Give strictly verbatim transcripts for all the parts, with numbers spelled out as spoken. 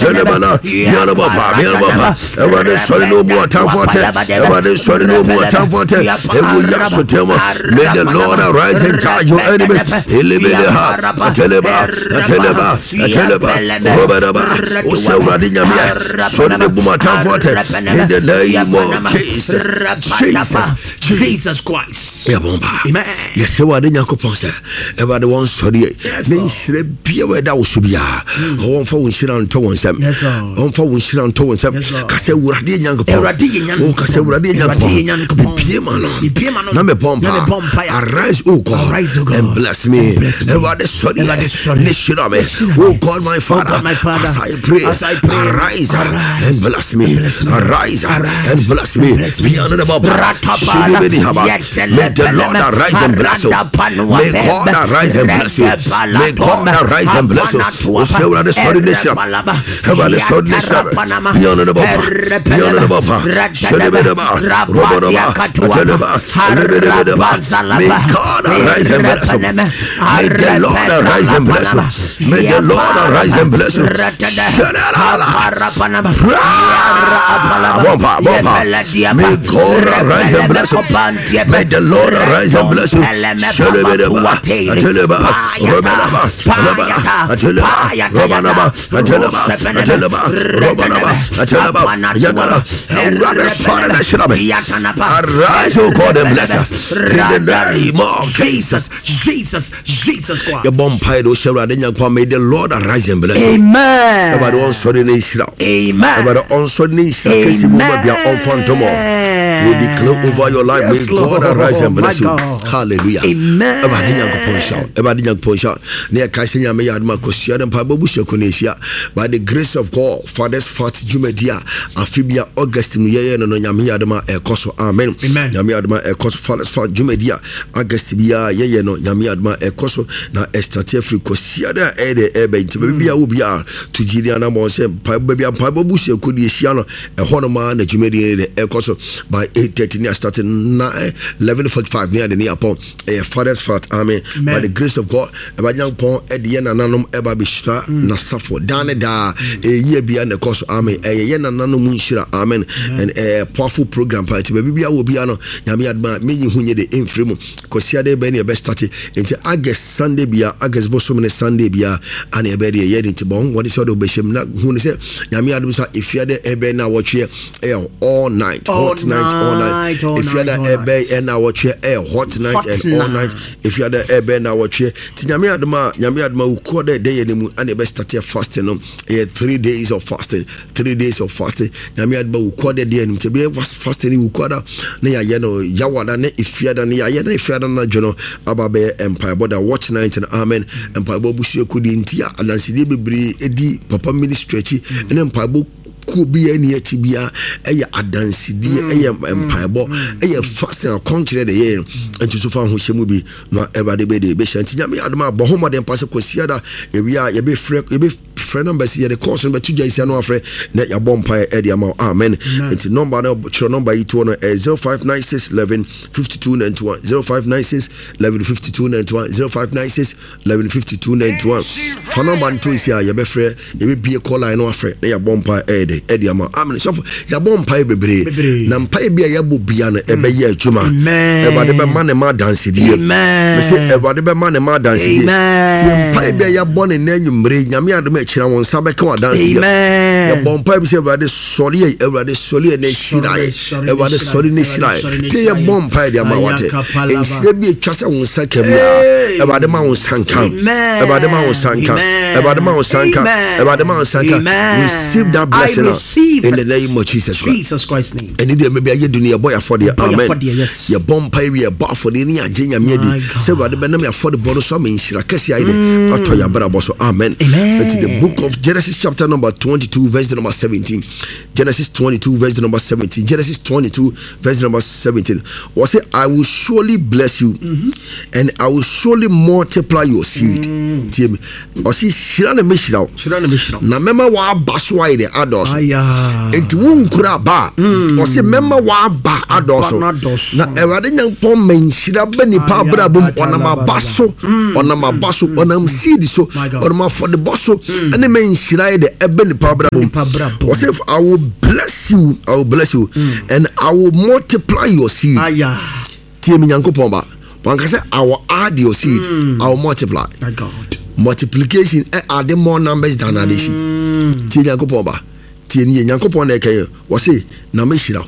Atelebala, Yanababa, Yanababa, everybody sorry no more time for it, everybody sorry no more time for it, may the Lord arise and charge your enemies, Eliminaha, Ateleba, Ateleba, Ateleba, Roberaba, Usawadinya, sorry no more time for it, in the name of Jesus, Jesus, Jesus Christ. Amen. Yes, I want to say, everybody wants sorry. Then she be aware that was be a home for winshire and towards them. Home for winshire and towards them. Cassa would be young. Oh, Cassa would be young. Piemano, Number Pompa, arise, oh God, and bless me. Everybody sorry, Nishirame. Oh God, my Father, as I pray, arise and bless me. Arise and bless me. Piano the Baba, may the Lord arise and bless you. May God arise and bless you. May God arise and bless you. O Shewa the sorry nation. Have the sorry nation. Piano the Baba, Piano the Baba, Shelebeba, Robodaba, Ateleba, Lebedeba. May God arise and bless you. May the Lord arise and bless you. May the Lord arise and bless you. May God arise and bless you. May the Lord arise and bless you. Shelebedeba, Ateleba, Robedaba, Ateleba, Robanaba, Ateleba, Ateleba, Robanaba, Ateleba, Yagara, rather son of the Shirabe. Arise, O God, and bless us. In the name of Jesus, Jesus, Jesus Christ. The Bompaido Shara, may the Lord arise and bless you. Amen. About on Sunday Nation. Amen. About on Sunday Nation. On Fantomo. We declare over your life, may God arise and bless you. Hallelujah. Amen. About the young Poncha, about the young Poncha, near Kaisanya Mayadma Kosia and Pabusha Konesia, by the grace of God, Father's Fat Jumedia, Amphibia Augustine Yayan and Yamiadama Ekoso. Amen. Amen. Yamiadma Ekoso, Father's Fat Jumedia, Augustibia Yayano, Yamiadma Ekoso, na Estate Free Kosia, Ede Ebe, Tibia Ubia, to Gideana Mosem, Pabia Pabusha Kodisiano, a Honoma, the Jumedia Ekoso, by eight thirty near starting nine eleven forty-five near the near pond, a Father's Fat. Amen. By the grace of God, about young pond at the end and nanum eba bishra nasafo dane da a year beyond the course. Amen. A yen and nanum munshira. Amen. And a powerful program party. Baby, I will be ano Yamiadma me hunye the infirmo. Kosia de Benny best started into August Sunday bia August Bosomene Sunday bia and a bedi a year into bong. What is your obeshem? Who say Yamiadma if you're the ebe na watch here all night, hot night, all night. If you're the ebe and I watch here hot night and all night. If you're the ebe na watch here, Yamiadma Yamiadma who called the day and the best started fasting. Um, three days of fasting, three days of fasting. Yamiadma who called the day and to be fasting. Who called up near Yano Yawana, if you're the near Yana, if you're the Jono Ababe Empire, but I watch night and Amen. And Pabo Bushio Kudintia, and Nancy Bri Edi Papa Ministry, and then Pabo. Could be any H B A, a adansi, a empire, a fasting or contrary the year, and to so far who she will be not ever the baby. Beshantina, Adama, Bohoma, then Pastor Cosiada, if we are a bit friend numbers here, the course, but two days, no afraid, net your bompire, Eddie Amount. Amen. It's number number eight one zero five nine six eleven fifty two ninety one zero five nine six eleven fifty two ninety one zero five nine six eleven fifty two ninety one. For number two is here, your best friend, it will be a call I know afraid, they are bompire Eddie. Eddie ama amen so ya bom pai bebre na pai bia ya bo bia na ebe ye adwuma everybody be man ma dance die me say everybody be man ma dance die ti pai bia ya bon na anwumre nyame adom a kira won sabe ka wa dance die ya bom pai be say everybody sorry everybody sorry na shirai everybody sorry na shirai ti ya bom pai dia ma wate e shire bi twasa won saka bia everybody ma won sankan everybody ma won sankan everybody ma won sankan everybody ma won sankan receive that blessing in the name of Jesus Christ. Jesus Christ's name. And in maybe I do near boy for the amen. Yes. Your bomb pay we a bar for the near Jenya Medi. Say what the benemy afford the bonus some in Shirakasi ide. Not to your brother bosso. Amen. Into the book of Genesis chapter number twenty-two, verse number seventeen. Genesis twenty-two, verse number seventeen. Genesis twenty-two, verse number seventeen. Was say I will surely bless you, mm-hmm. and I will surely multiply your seed. Tim or see Shirana Mishra. Shirana Mishra. Na mema wa baswa ide ados. Enti wunkura ba o se memma wa ba adoso na ewade nyampon manhyira ba nipa brabum onama baso onama baso onam seed so onama for the boso and the men shine the ebony pabrabum. Or say, I will bless you, I will bless you, mm. and I will multiply your seed. Tiemi Yanko Pomba. One can say, I will add your seed, mm. I will multiply. My God. Multiplication, add more numbers than addition. Tiemi Yanko Pomba. Tiemi Yanko Pomba, was say, Namishira.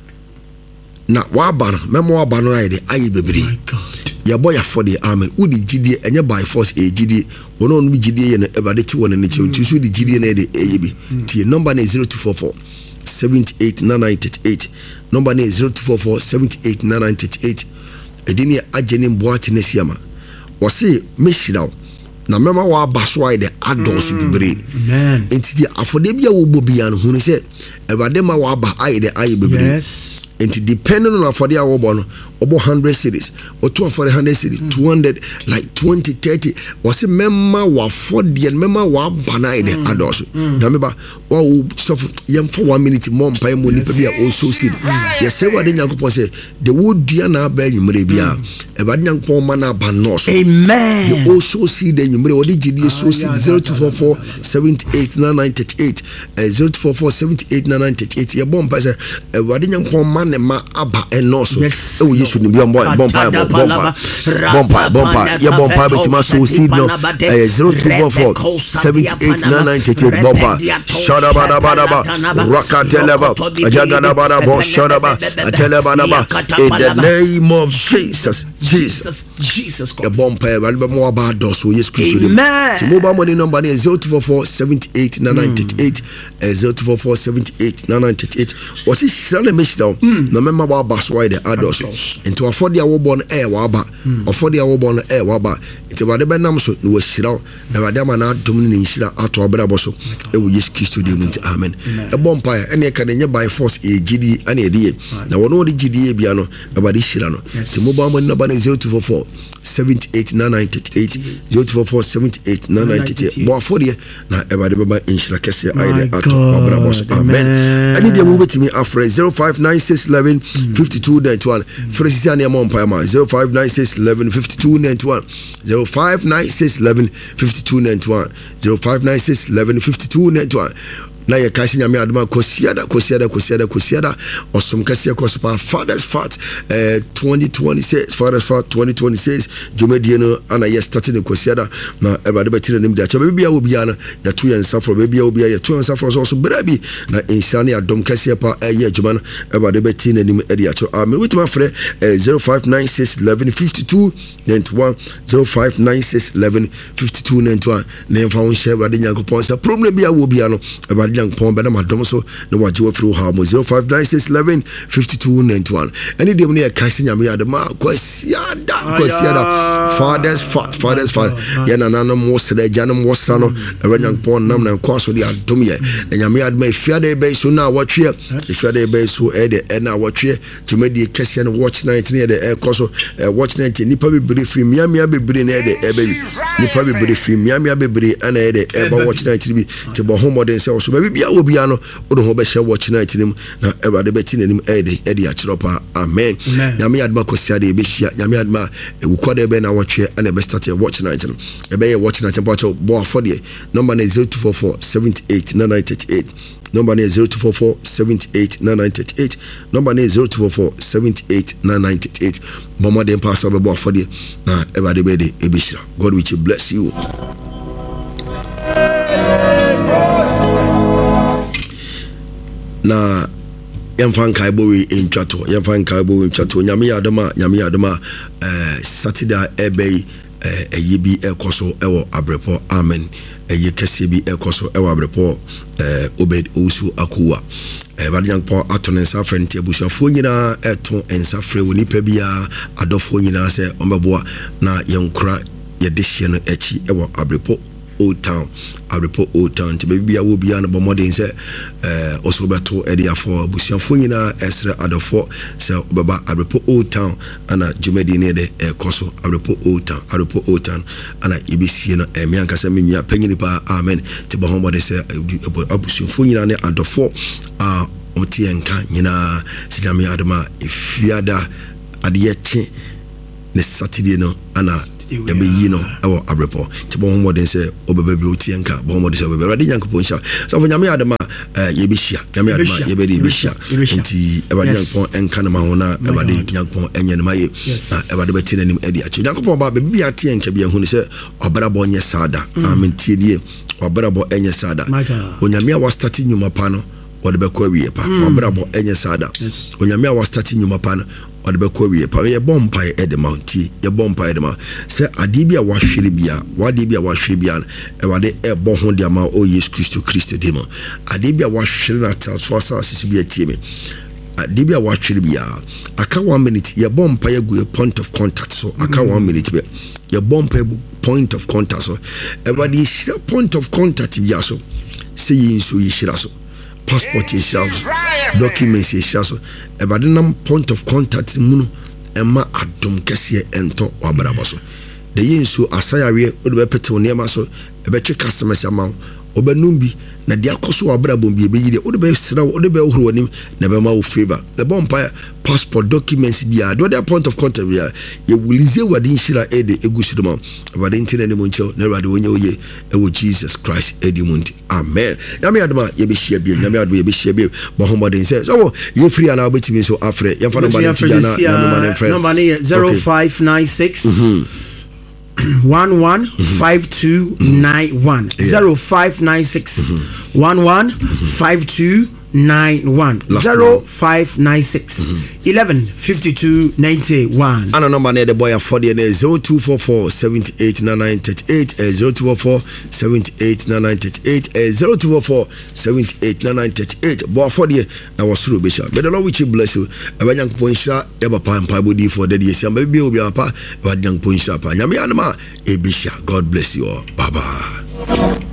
Na wabana memo wabana ide ayi bebre ya boy for the amen udi gidie enye by force e gidie wono no gidie ye na ebade ti wona ne che nti so di gidie na de eyibi ti number na zero two four four seven eight nine nine eight eight number na zero two four four seven eight nine nine eight eight edini agene mboati ne siama wo se mehiraw na mema wa baso ide ados bebre amen enti di afode bia wo bobia no hu se ebade ma wa ba ide ayi bebre yes. And depending on for the hour born, about hundred cities or two for the hundred cities, two hundred like twenty, thirty. Was a member wa for the member wa banai the adults. Remember, oh, so young for one minute more pay money be also see. Yes, say what the young people say. The wood Diana bear you may be a bad young poor man banos. Amen. You also see the you may already so see zero two four four seventy eight nine nine eight eight zero two four four seventy eight nine nine eight eight. Your bomb person a bad young poor man. Ma aba enoso e wo yesu ni bi on boy bompa bompa bompa bompa ya bompa betima so seed no zero two four four seven eight nine nine eight eight bompa shada bada bada ba rakate level ajagana bada bo shada ba teleba na ba in the name of Jesus Jesus Jesus God bompa e ba mo aba do so yesu Christ dem ti mobile money number is zero two four four seven eight nine nine eight eight zero two four four seven eight nine nine eight eight o si shale me down no member wa bass why the adults into afford the awobon air waba afford the awobon air waba into wade benam so no shira e wade ma na dom ni shira ato abrabo so e wo yes Christ dem nti amen e bompa e ne ka nye by force e gidi ane e die na wono de gidi e bia no e wade shira no ti mobile money number zero two four four seven eight nine nine eight eight zero two four four seven eight nine nine eight eight bo afford ye na e wade baba inshira kese aide ato abrabo so amen ani de mo betimi afre zero five nine six eleven fifty-two ninety-one Frisia ne mo mpaima zero five nine six eleven fifty-two ninety-one zero five nine six eleven fifty-two ninety-one zero five nine six eleven fifty-two ninety-one na ye kasi nyame adoma kosiada kosiada kosiada kosiada osum kasi kospa Father's Fat eh twenty twenty-six Father's Fat twenty twenty-six jomedie no ana ye starting kosiada na ebade betire nim da cha bia obia na ya to yen safro bia obia ya to yen safro so brabi na insani adom kasi pa eh joma no ebade betire nim e dia cho amen with my friend zero five nine six eleven fifty-two ninety-one zero five nine six eleven fifty-two ninety-one na fa won share ebade nyankopon sa problem bia obia no ebade young pon bena madom so na waje through how zero five nine six eleven fifty-two ninety-one any dem na kasi nyame adema kwasiada kwasiada Father's Fat Father's Fat ya na na mo sere janum wosra no young pon nam na kwaso de adom ye na nyame adema ifiade be so na watwe ifiade be so e de e na watwe tumedi kese no watch night ne de e koso watch night nipa be bere free miamia be bere na de e be nipa be bere free miamia be bere ana e de e ba watch night bi te bo homoden se so bia obia no odo ho be share watch night nim na ebade beti nanim ede ede a chiropa amen nyame adma kosia de be hia nyame adma ewukoda be na watch and be start watch night nim ebe ye watch night but bo for the number is zero two four four seven eight nine nine eight eight number is zero two four four seven eight nine nine eight eight number is zero two four four seven eight nine nine eight eight bomo den pass over bo for the na ebade be de ebe hia God will bless you. Na yemfan kaibo we intwato yemfan kaibo we intwato nyame yadoma nyame yadoma eh Saturday ebe eh eyibi ekoso ewo abrepo amen eye kese bi ekoso ewo abrepo eh Obed Osu Akuwa eh badyan po atone safre nti abusuafo nyina eto ensafre woni pa bia adofo nyina se ombeboa na yenkura yedehye no echi ewo abrepo Old Town Abrepo Old Town to baby I will be on the modern say uh also beto area for busiafo nyina esre adofo say baba Abrepo Old Town ana jumedi ne de koso Abrepo Old Town Abrepo Old Town ana ibisi no e me ankasa me mia panyini pa amen to bo homode say abusiafo nyina ne adofo a oti enka nyina sidame adama ifiada ade ye che ne Saturday no ana ebe yi no ewo abrepo ti bo homo den se obebe bi otienka bo homo de se obebe rade nyankopon sha so for nyame adama ye be hia nyame adama ye be de be hia nti ebade nyankopon enka na ma hona ebade nyankopon enye na maye na ebade be tinanim edi achi nyankopon ba be bia tienka bi ehunu se obara bo nye sada amen tie die obara bo enye sada onyame a wa start nyuma pa no ode be ko awie pa obara bo enye sada onyame a wa start nyuma pa no ode be ko awie pa ye bompa e de mountie ye bompa e de ma se ade bia wa hwere bia wa de bia wa hwere bia e wade e bo ho de ma o Yesu Kristo Kristo de mo ade bia wa hwere na transfer sa asisu bia tie me ade bia wa hwere bia aka one minute ye bompa ye go point of contact so aka one minute bia ye bompa point of contact so e wade point of contact bia so se yin so yi hira so passport is house documents is house ebade nam point of contact munu ema adom kese ento wabraba so de yinso asayare o de pete woni ema so ebetwe customers amount obenumbi na dia koso wabraba bi ebe yire o de be sra o de be ohuru wonim na be ma wo favor the bompa passport documents bia do their point of contact bia ye wulize wadi nshira ede egusuduma wadi internet mo ncho na wadi wonye oye ewo Jesus Christ edimundi amen nyame adama ye be share bia nyame adama ye be share bia bo homodin say so ye free ana obetimi so afre ye fa no ba tijana nyame man friend number ni zero five nine six one one five two nine one zero five nine six one one five two nine one zero five nine six eleven fifty two ninety one. And a number near the boy for the zero two four four seventy eight nine nine thirty eight zero two four four seventy eight nine nine thirty eight zero two four four seventy eight nine nine thirty eight. Boy for the I was through Bishop. May the Lord which bless you. A young pointsha ever pine body for the years. Maybe will be a pa, but young pointsha. Yami Anama, a bishop. God bless you all. Bye bye.